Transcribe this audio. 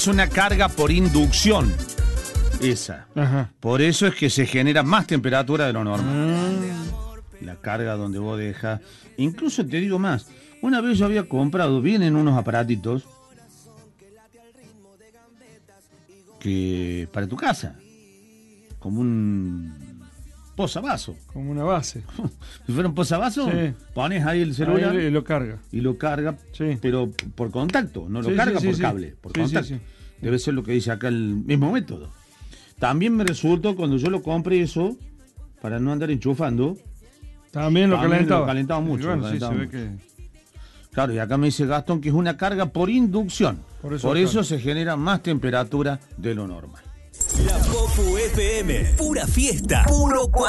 Es una carga por inducción. Esa. Ajá. Por eso es que se genera más temperatura de lo normal. La carga donde vos dejas. Incluso te digo más. Una vez yo había comprado, vienen unos aparatitos que para tu casa, como un posavasos. Como una base. Si fuera un posavasos, Sí. pones ahí el celular Ahí lo carga. y lo carga, Sí. pero por contacto, no lo Sí, carga sí, por sí, cable, por sí, contacto. sí, sí. Debe ser lo que dice acá el mismo método. También me resultó cuando yo lo compré eso, para no andar enchufando, También lo calentaba. lo calentaba mucho. Y bueno, lo sí, calentaba se ve mucho. que... Claro, y acá me dice Gastón que es una carga por inducción. Por eso, Por claro. eso se genera más temperatura de lo normal. La Popu FM, pura fiesta, puro